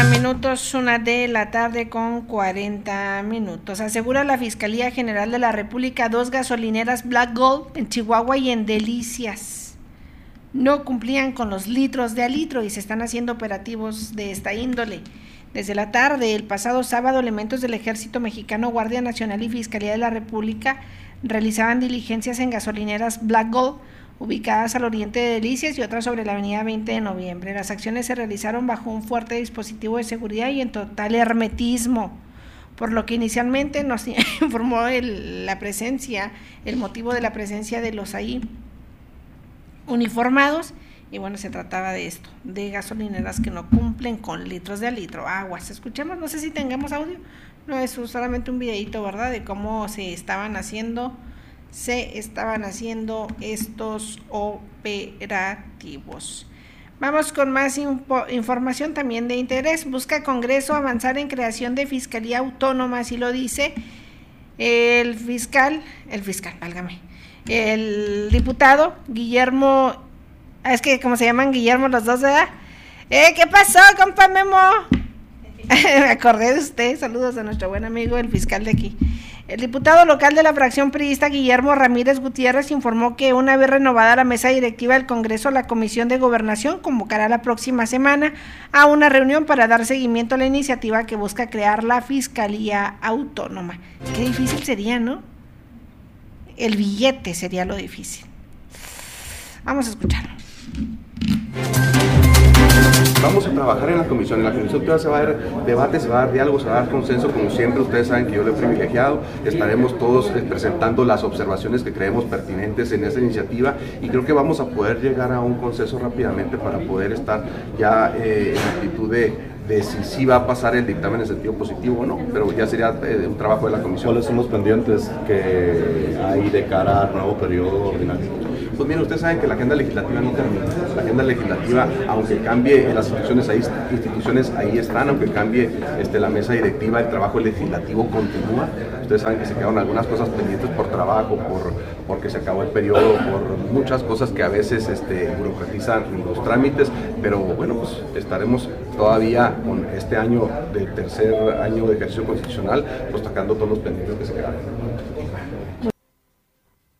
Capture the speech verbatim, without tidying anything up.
Minutos, una de la tarde con cuarenta minutos. Asegura la Fiscalía General de la República dos gasolineras Black Gold en Chihuahua y en Delicias no cumplían con los litros de a litro y se están haciendo operativos de esta índole. Desde la tarde el pasado sábado, elementos del Ejército Mexicano, Guardia Nacional y Fiscalía de la República realizaban diligencias en gasolineras Black Gold ubicadas al oriente de Delicias y otras sobre la avenida veinte de noviembre. Las acciones se realizaron bajo un fuerte dispositivo de seguridad y en total hermetismo, por lo que inicialmente nos informó el, la presencia, el motivo de la presencia de los ahí uniformados, y bueno, se trataba de esto, de gasolineras que no cumplen con litros de a litro. Aguas, escuchemos, no sé si tengamos audio, no es solamente un videito, ¿verdad?, de cómo se estaban haciendo se estaban haciendo estos operativos. Vamos con más info, información también de interés. Busca Congreso avanzar en creación de Fiscalía Autónoma, así lo dice el fiscal, el fiscal, válgame, el diputado Guillermo, es que como se llaman Guillermo los dos, ¿verdad? Eh, ¿qué pasó, compa Memo? Me acordé de usted, saludos a nuestro buen amigo, el fiscal de aquí. El diputado local de la fracción priista, Guillermo Ramírez Gutiérrez, informó que una vez renovada la mesa directiva del Congreso, la Comisión de Gobernación convocará la próxima semana a una reunión para dar seguimiento a la iniciativa que busca crear la Fiscalía Autónoma. Qué difícil sería, ¿no? El billete sería lo difícil. Vamos a escucharlo. Vamos a trabajar en la comisión, en la comisión se va a dar debate, se va a dar diálogo, se va a dar consenso, como siempre. Ustedes saben que yo lo he privilegiado, estaremos todos presentando las observaciones que creemos pertinentes en esta iniciativa y creo que vamos a poder llegar a un consenso rápidamente para poder estar ya eh, en actitud de, de si sí va a pasar el dictamen en sentido positivo o no, pero ya sería eh, un trabajo de la comisión. ¿Cuáles son los pendientes que hay de cara al nuevo periodo ordinario? Pues miren, ustedes saben que la agenda legislativa no termina. La agenda legislativa, aunque cambie las instituciones ahí, instituciones ahí están, aunque cambie este, la mesa directiva, el trabajo legislativo continúa. Ustedes saben que se quedaron algunas cosas pendientes por trabajo, por porque se acabó el periodo, por muchas cosas que a veces este, burocratizan los trámites, pero bueno, pues estaremos todavía con este año del tercer año de ejercicio constitucional, pues sacando todos los pendientes que se quedaron.